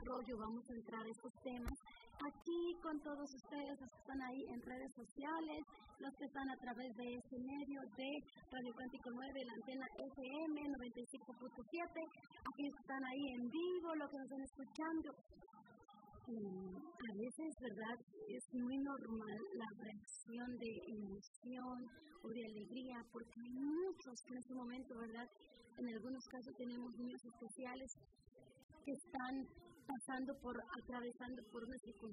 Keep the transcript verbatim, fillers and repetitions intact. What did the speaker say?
desarrollo vamos a entrar a estos temas aquí con todos ustedes, los que están ahí en redes sociales, los que están a través de este medio de Radio Cántico nueve, la antena F M noventa y cinco punto siete, aquellos que están ahí en vivo, los que nos están escuchando. Y a veces, ¿verdad? Es muy normal la reacción de emoción o de alegría, porque hay muchos que en este momento, ¿verdad? En algunos casos tenemos niños especiales que están pasando por, atravesando por una circunstancia